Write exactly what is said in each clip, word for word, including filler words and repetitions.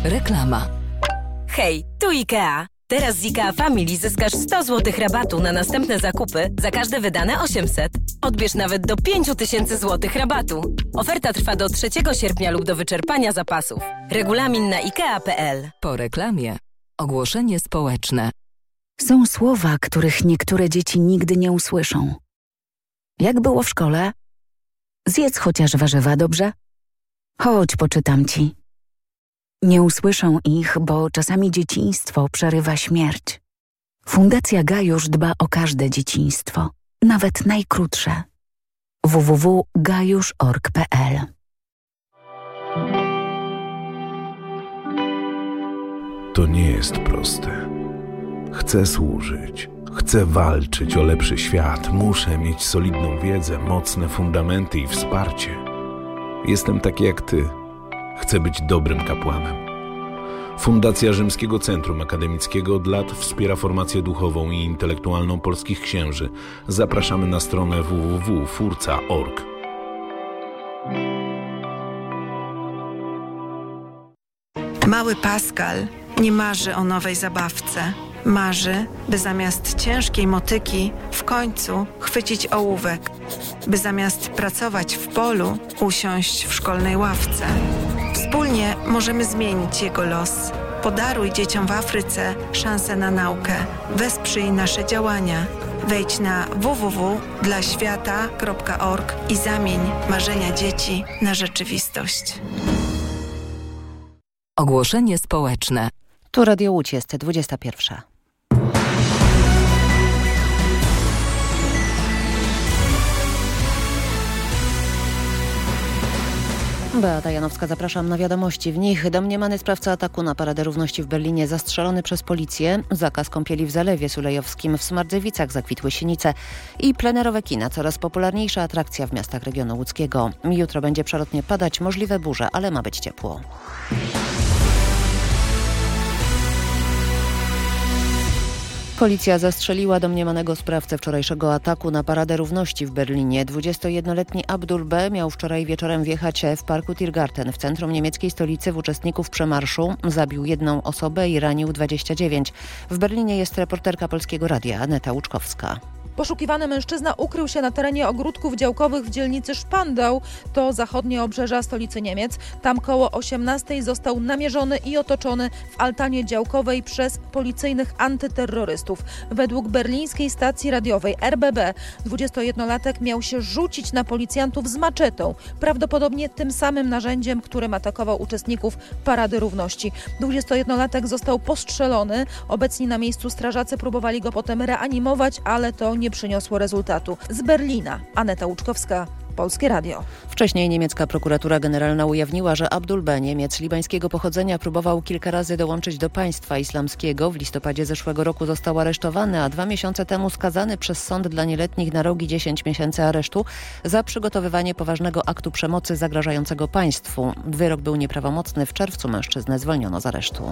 Reklama. Hej, tu IKEA. Teraz z IKEA Family zyskasz sto złotych rabatu na następne zakupy za każde wydane osiemset. Odbierz nawet do pięć tysięcy złotych rabatu. Oferta trwa do trzeciego sierpnia lub do wyczerpania zapasów. Regulamin na ikea kropka pe el. Po reklamie. Ogłoszenie społeczne. Są słowa, których niektóre dzieci nigdy nie usłyszą. Jak było w szkole? Zjedz chociaż warzywa, dobrze? Chodź, poczytam ci. Nie usłyszą ich, bo czasami dzieciństwo przerywa śmierć. Fundacja Gajusz dba o każde dzieciństwo, nawet najkrótsze. w w w kropka gajusz kropka org kropka pe el. To nie jest proste. Chcę służyć, chcę walczyć o lepszy świat, muszę mieć solidną wiedzę, mocne fundamenty i wsparcie. Jestem taki jak ty. Chcę być dobrym kapłanem. Fundacja Rzymskiego Centrum Akademickiego od lat wspiera formację duchową i intelektualną polskich księży. Zapraszamy na stronę w w w kropka furca kropka org. Mały Pascal nie marzy o nowej zabawce. Marzy, by zamiast ciężkiej motyki w końcu chwycić ołówek, by zamiast pracować w polu usiąść w szkolnej ławce. Wspólnie możemy zmienić jego los. Podaruj dzieciom w Afryce szansę na naukę. Wesprzyj nasze działania. Wejdź na w w w kropka dla świata kropka org i zamień marzenia dzieci na rzeczywistość. Ogłoszenie społeczne. Tu Radio Łódź, jest dwudziesta pierwsza. Beata Janowska, zapraszam na wiadomości. W nich domniemany sprawca ataku na Paradę Równości w Berlinie zastrzelony przez policję, zakaz kąpieli w Zalewie Sulejowskim, w Smardzewicach zakwitły sinice i plenerowe kina, coraz popularniejsza atrakcja w miastach regionu łódzkiego. Jutro będzie przelotnie padać, możliwe burze, ale ma być ciepło. Policja zastrzeliła domniemanego sprawcę wczorajszego ataku na Paradę Równości w Berlinie. dwudziestojednoletni Abdul B. miał wczoraj wieczorem wjechać w parku Tiergarten w centrum niemieckiej stolicy w uczestników przemarszu. Zabił jedną osobę i ranił dwadzieścia dziewięć. W Berlinie jest reporterka Polskiego Radia Aneta Łuczkowska. Poszukiwany mężczyzna ukrył się na terenie ogródków działkowych w dzielnicy Spandau, to zachodnie obrzeża stolicy Niemiec. Tam koło osiemnastej został namierzony i otoczony w altanie działkowej przez policyjnych antyterrorystów. Według berlińskiej stacji radiowej R B B dwudziestojednolatek miał się rzucić na policjantów z maczetą, prawdopodobnie tym samym narzędziem, którym atakował uczestników Parady Równości. dwudziestojednolatek został postrzelony. Obecni na miejscu strażacy próbowali go potem reanimować, ale to nie nie przyniosło rezultatu. Z Berlina Aneta Łuczkowska, Polskie Radio. Wcześniej niemiecka prokuratura generalna ujawniła, że Abdul B., Niemiec libańskiego pochodzenia, próbował kilka razy dołączyć do państwa islamskiego. W listopadzie zeszłego roku został aresztowany, a dwa miesiące temu skazany przez sąd dla nieletnich na rogi dziesięć miesięcy aresztu za przygotowywanie poważnego aktu przemocy zagrażającego państwu. Wyrok był nieprawomocny. W czerwcu mężczyznę zwolniono z aresztu.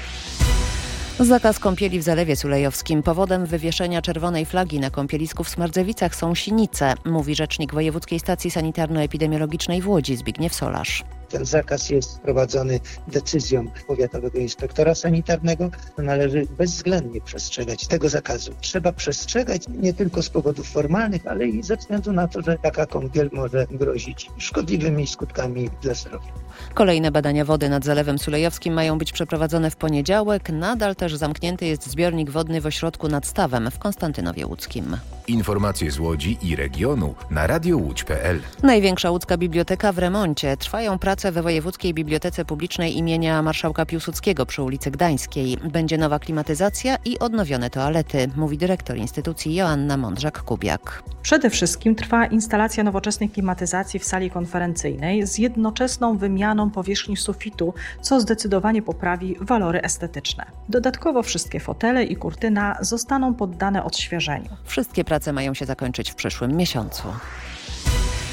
Zakaz kąpieli w Zalewie Sulejowskim. Powodem wywieszenia czerwonej flagi na kąpielisku w Smardzewicach są sinice, mówi rzecznik Wojewódzkiej Stacji Sanitarno-Epidemiologicznej w Łodzi Zbigniew Solarz. Ten zakaz jest wprowadzony decyzją powiatowego inspektora sanitarnego. Należy bezwzględnie przestrzegać tego zakazu. Trzeba przestrzegać nie tylko z powodów formalnych, ale i ze względu na to, że taka kąpiel może grozić szkodliwymi skutkami dla zdrowia. Kolejne badania wody nad Zalewem Sulejowskim mają być przeprowadzone w poniedziałek. Nadal też zamknięty jest zbiornik wodny w ośrodku nad Stawem w Konstantynowie Łódzkim. Informacje z Łodzi i regionu na radio łódź kropka pe el. Największa łódzka biblioteka w remoncie. Trwają prace we Wojewódzkiej Bibliotece Publicznej imienia Marszałka Piłsudskiego przy ulicy Gdańskiej. Będzie nowa klimatyzacja i odnowione toalety, mówi dyrektor instytucji Joanna Mądrzak-Kubiak. Przede wszystkim trwa instalacja nowoczesnej klimatyzacji w sali konferencyjnej z jednoczesną wymianą powierzchni sufitu, co zdecydowanie poprawi walory estetyczne. Dodatkowo wszystkie fotele i kurtyna zostaną poddane odświeżeniu. Wszystkie prace mają się zakończyć w przyszłym miesiącu.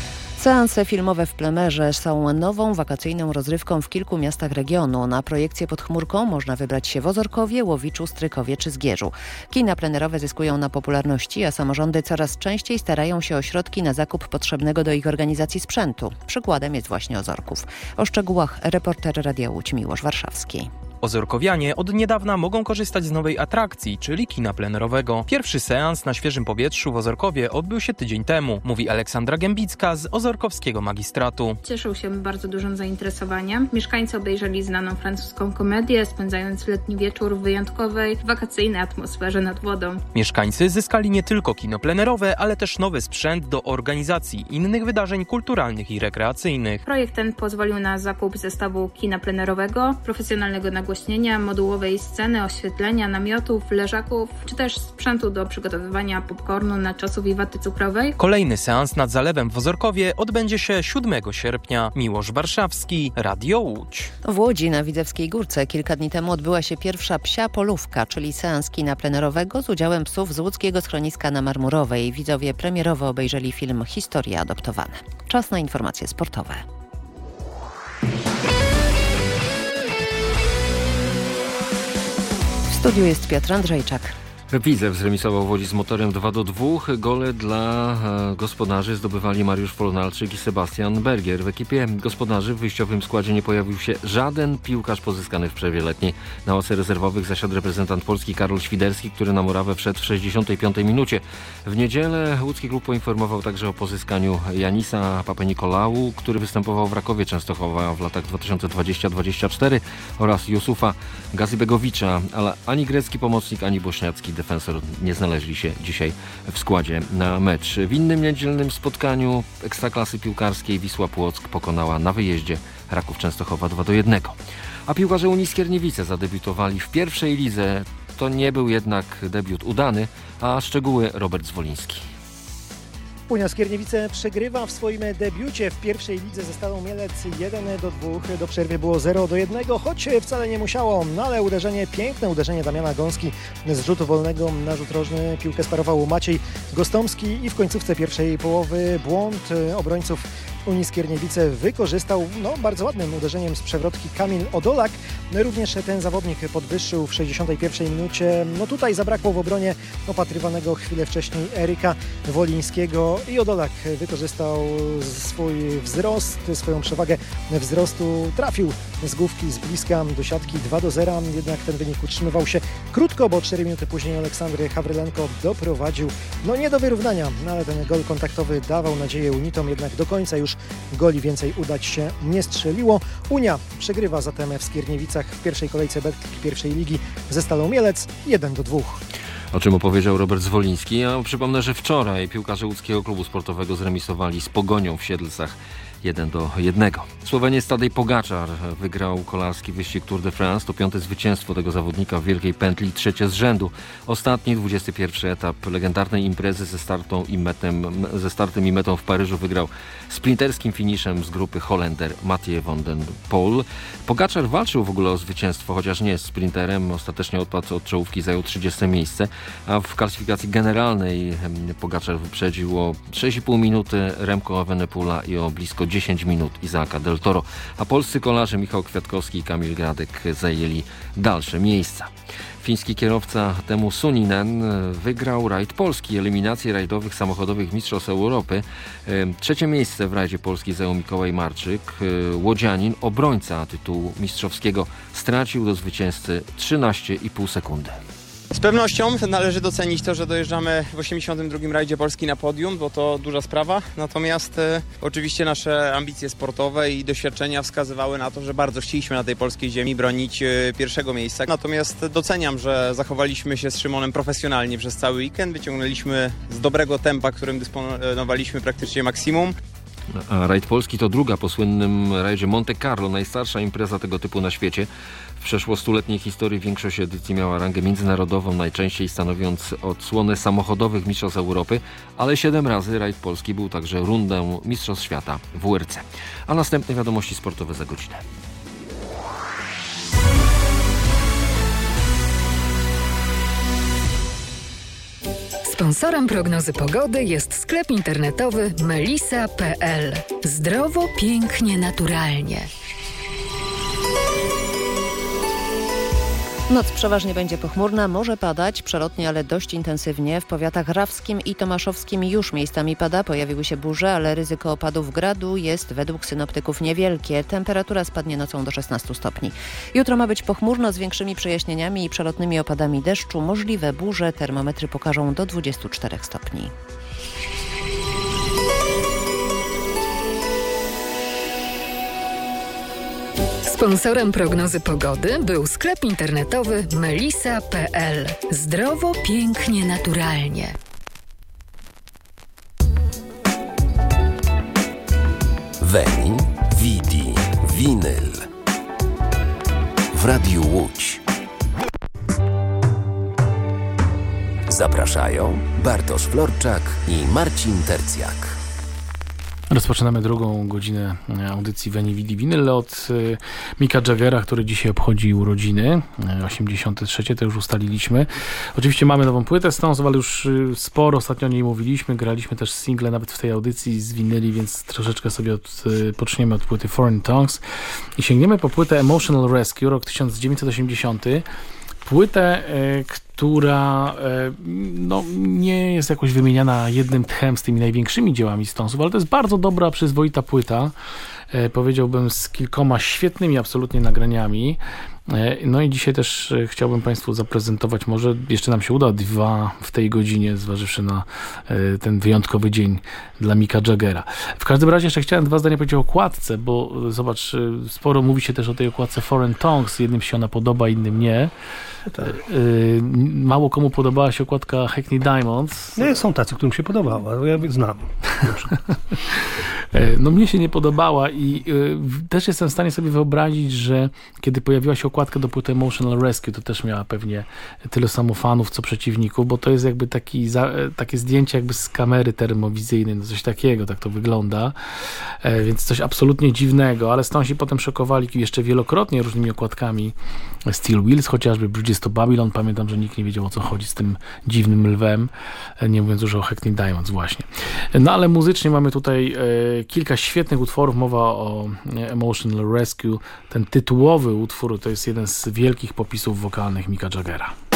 Seanse filmowe w plenerze są nową wakacyjną rozrywką w kilku miastach regionu. Na projekcję pod chmurką można wybrać się w Ozorkowie, Łowiczu, Strykowie czy Zgierzu. Kina plenerowe zyskują na popularności, a samorządy coraz częściej starają się o środki na zakup potrzebnego do ich organizacji sprzętu. Przykładem jest właśnie Ozorków. O szczegółach reporter Radia Łódź Miłosz Warszawski. Ozorkowianie od niedawna mogą korzystać z nowej atrakcji, czyli kina plenerowego. Pierwszy seans na świeżym powietrzu w Ozorkowie odbył się tydzień temu, mówi Aleksandra Gębicka z ozorkowskiego magistratu. Cieszył się bardzo dużym zainteresowaniem. Mieszkańcy obejrzeli znaną francuską komedię, spędzając letni wieczór w wyjątkowej, wakacyjnej atmosferze nad wodą. Mieszkańcy zyskali nie tylko kino plenerowe, ale też nowy sprzęt do organizacji innych wydarzeń kulturalnych i rekreacyjnych. Projekt ten pozwolił na zakup zestawu kina plenerowego, profesjonalnego nagłośnienia, modułowej sceny, oświetlenia, namiotów, leżaków, czy też sprzętu do przygotowywania popcornu na czasów i waty cukrowej. Kolejny seans nad zalewem w Ozorkowie odbędzie się siódmego sierpnia. Miłosz Warszawski, Radio Łódź. W Łodzi na Widzewskiej Górce kilka dni temu odbyła się pierwsza psia polówka, czyli seans kina plenerowego z udziałem psów z łódzkiego schroniska na Marmurowej. Widzowie premierowo obejrzeli film Historie adoptowane. Czas na informacje sportowe. W studiu jest Piotr Andrzejczak. Widzew zremisował w Łodzi z Motorem dwa do dwóch. Gole dla e, gospodarzy zdobywali Mariusz Polnalczyk i Sebastian Bergier. W ekipie gospodarzy w wyjściowym składzie nie pojawił się żaden piłkarz pozyskany w przerwie letniej. Na ławce rezerwowych zasiadł reprezentant Polski Karol Świderski, który na murawę wszedł w sześćdziesiątej piątej minucie. W niedzielę łódzki klub poinformował także o pozyskaniu Janisa Papenikolau, który występował w Rakowie Częstochowa w latach dwa tysiące dwudziestym do dwudziestego czwartego oraz Jusufa Gazibegowicza, ale ani grecki pomocnik, ani bośniacki defensor nie znaleźli się dzisiaj w składzie na mecz. W innym niedzielnym spotkaniu Ekstraklasy piłkarskiej Wisła Płock pokonała na wyjeździe Raków Częstochowa dwa do jednego. A piłkarze Unii Skierniewice zadebiutowali w pierwszej lidze. To nie był jednak debiut udany, a szczegóły Robert Zwoliński. Unia Skierniewice przegrywa w swoim debiucie w pierwszej lidze ze Stalą Mielec jeden do dwóch. Do przerwy było zero do jednego, choć wcale nie musiało. No ale uderzenie, piękne uderzenie Damiana Gąski z rzutu wolnego na rzut rożny. Piłkę sparował Maciej Gostomski i w końcówce pierwszej połowy błąd obrońców Unii Skierniewice wykorzystał no, bardzo ładnym uderzeniem z przewrotki Kamil Odolak. No, również ten zawodnik podwyższył w sześćdziesiątej pierwszej minucie. No tutaj zabrakło w obronie opatrywanego chwilę wcześniej Eryka Wolińskiego i Odolak wykorzystał swój wzrost, swoją przewagę wzrostu. Trafił z główki z bliska do siatki dwa do zera, jednak ten wynik utrzymywał się krótko, bo cztery minuty później Aleksandry Hawrylenko doprowadził no nie do wyrównania, no, ale ten gol kontaktowy dawał nadzieję Unitom, jednak do końca już goli więcej udać się nie strzeliło. Unia przegrywa zatem w Skierniewicach w pierwszej kolejce pierwszej ligi ze Stalą Mielec jeden do dwóch. O czym opowiedział Robert Zwoliński. Ja przypomnę, że wczoraj piłkarze łódzkiego klubu sportowego zremisowali z Pogonią w Siedlcach jeden do jednego. Słoweniec Tadej Pogaczar wygrał kolarski wyścig Tour de France. To piąte zwycięstwo tego zawodnika w wielkiej pętli, trzecie z rzędu. Ostatni, dwudziesty pierwszy etap legendarnej imprezy ze, startą i metem, ze startem i metą w Paryżu wygrał sprinterskim finiszem z grupy Holender Mathieu van den Poel. Pogaczar walczył w ogóle o zwycięstwo, chociaż nie jest sprinterem. Ostatecznie odpadł od czołówki, zajął trzydzieste miejsce, a w klasyfikacji generalnej Pogaczar wyprzedził o sześć i pół minuty Remco Evenepoela i o blisko dziesięć minut Isaaca Del Toro, a polscy kolarze Michał Kwiatkowski i Kamil Gradek zajęli dalsze miejsca. Fiński kierowca Teemu Suninen wygrał rajd Polski, eliminację rajdowych samochodowych Mistrzostw Europy. Trzecie miejsce w rajdzie Polski zajął Mikołaj Marczyk. Łodzianin, obrońca tytułu mistrzowskiego, stracił do zwycięzcy trzynaście i pół sekundy. Z pewnością należy docenić to, że dojeżdżamy w osiemdziesiątym drugim rajdzie Polski na podium, bo to duża sprawa. Natomiast e, oczywiście nasze ambicje sportowe i doświadczenia wskazywały na to, że bardzo chcieliśmy na tej polskiej ziemi bronić e, pierwszego miejsca. Natomiast doceniam, że zachowaliśmy się z Szymonem profesjonalnie przez cały weekend. Wyciągnęliśmy z dobrego tempa, którym dysponowaliśmy praktycznie maksimum. A rajd Polski to druga po słynnym rajdzie Monte Carlo, najstarsza impreza tego typu na świecie. W przeszło stuletniej historii większość edycji miała rangę międzynarodową, najczęściej stanowiąc odsłonę samochodowych mistrzostw Europy, ale siedem razy rajd Polski był także rundą mistrzostw świata w W R C. A następne wiadomości sportowe za godzinę. Sponsorem prognozy pogody jest sklep internetowy melisa kropka pe el. Zdrowo, pięknie, naturalnie. Noc przeważnie będzie pochmurna, może padać, przelotnie, ale dość intensywnie. W powiatach rawskim i tomaszowskim już miejscami pada, pojawiły się burze, ale ryzyko opadów gradu jest według synoptyków niewielkie. Temperatura spadnie nocą do szesnastu stopni. Jutro ma być pochmurno z większymi przejaśnieniami i przelotnymi opadami deszczu. Możliwe burze, termometry pokażą do dwudziestu czterech stopni. Sponsorem prognozy pogody był sklep internetowy melisa kropka pe el. Zdrowo, pięknie, naturalnie. Veni, Vidi, Vinyl. W Radiu Łódź. Zapraszają Bartosz Florczak i Marcin Tercjak. Rozpoczynamy drugą godzinę audycji Veni, Vidi, Vinyl od y, Micka Jaggera, który dzisiaj obchodzi urodziny, y, osiemdziesiąte trzecie, to już ustaliliśmy. Oczywiście mamy nową płytę Stones, ale już y, sporo ostatnio o niej mówiliśmy, graliśmy też single nawet w tej audycji z winyli, więc troszeczkę sobie od, y, poczniemy od płyty Foreign Tongues i sięgniemy po płytę Emotional Rescue, rok tysiąc dziewięćset osiemdziesiąty. Płytę, y, która y, no, nie jest jakoś wymieniana jednym tchem z tymi największymi dziełami Stonesów, ale to jest bardzo dobra, przyzwoita płyta, y, powiedziałbym z kilkoma świetnymi absolutnie nagraniami. Y, no i dzisiaj też y, chciałbym Państwu zaprezentować, może jeszcze nam się uda dwa w tej godzinie, zważywszy na y, ten wyjątkowy dzień dla Micka Jaggera. W każdym razie jeszcze chciałem dwa zdania powiedzieć o okładce, bo y, zobacz, y, sporo mówi się też o tej okładce Foreign Tongues, jednym się ona podoba, innym nie. Tak. Y, mało komu podobała się okładka Hackney Diamonds. Nie, są tacy, którym się podobała, ja znam. No mnie się nie podobała i y, też jestem w stanie sobie wyobrazić, że kiedy pojawiła się okładka do płyty Emotional Rescue, to też miała pewnie tyle samo fanów, co przeciwników, bo to jest jakby taki, za, takie zdjęcie jakby z kamery termowizyjnej, no coś takiego, tak to wygląda, e, więc coś absolutnie dziwnego, ale Stonesi potem szokowali jeszcze wielokrotnie różnymi okładkami Steel Wheels, chociażby Bridges to Babylon, pamiętam, że nikt nie wiedział, o co chodzi z tym dziwnym lwem, nie mówiąc już o Hackney Diamonds właśnie. No ale muzycznie mamy tutaj e, kilka świetnych utworów, mowa o Emotional Rescue. Ten tytułowy utwór to jest jeden z wielkich popisów wokalnych Micka Jaggera.